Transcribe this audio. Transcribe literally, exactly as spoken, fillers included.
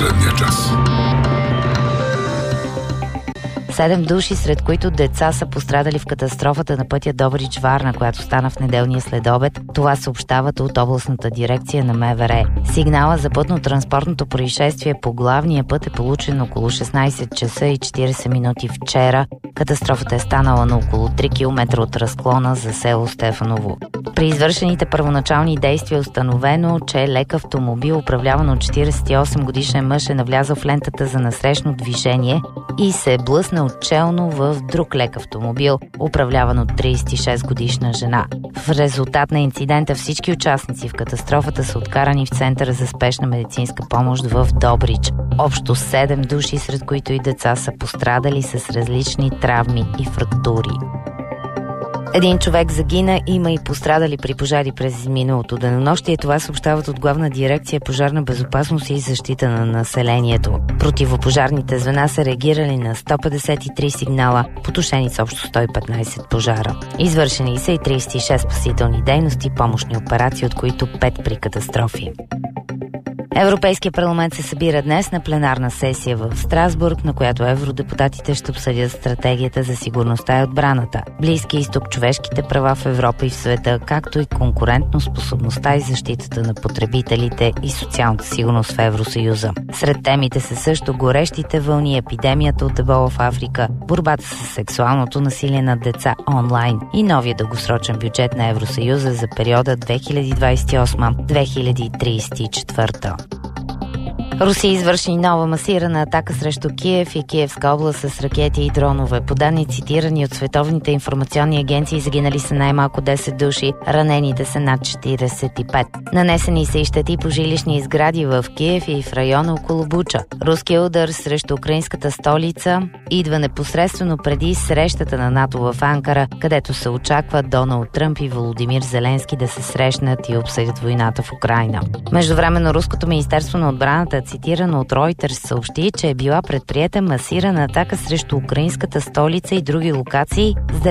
последния час. Седем души, сред които деца, са пострадали в катастрофата на пътя Добрич-Варна, която стана в неделния следобед. Това съобщават от областната дирекция на МВР. Сигнала за пътно-транспортното происшествие по главния път е получен около шестнайсет часа и четирийсет минути вчера. Катастрофата е станала на около три километра от разклона за село Стефаново. При извършените първоначални действия е установено, че лек автомобил, управляван от четирийсет и осем годишен мъж, е навлязъл в лентата за насрещно движение и се е блъснал челно в друг лек автомобил, управляван от трийсет и шест годишна жена. В резултат на инцидента всички участници в катастрофата са откарани в Центъра за спешна медицинска помощ в Добрич. Общо седем души, сред които и деца, са пострадали с различни травми и фрактури. Един човек загина, има и пострадали при пожари през изминалото денонощие. Това съобщават от Главна дирекция пожарна безопасност и защита на населението. Противопожарните звена са реагирали на сто петдесет и три сигнала, потушени с общо сто и петнайсет пожара. Извършени са и трийсет и шест спасителни дейности, помощни операции, от които пет при катастрофи. Европейския парламент се събира днес на пленарна сесия в Страсбург, на която евродепутатите ще обсъдят стратегията за сигурността и отбраната, Близки изток, човешките права в Европа и в света, както и конкурентноспособността и защитата на потребителите и социалната сигурност в Евросъюза. Сред темите са също горещите вълни, епидемията от ебола в Африка, борбата с сексуалното насилие над деца онлайн и новия дългосрочен бюджет на Евросъюза за периода две хиляди двайсет и осма - две хиляди трийсет и четвърта. Русия извърши нова масирана атака срещу Киев и Киевска област с ракети и дронове. По данни, цитирани от световните информационни агенции, загинали са най-малко десет души, ранените са над четирийсет и пет. Нанесени са и щети по жилищни сгради в Киев и в района около Буча. Руският удар срещу украинската столица идва непосредствено преди срещата на НАТО в Анкара, където се очаква Доналд Тръмп и Володимир Зеленски да се срещнат и обсъдят войната в Украйна. Междувременно Руското министерство на отбраната, цитирано от Reuters, съобщи, че е била предприета масирана атака срещу украинската столица и други локации с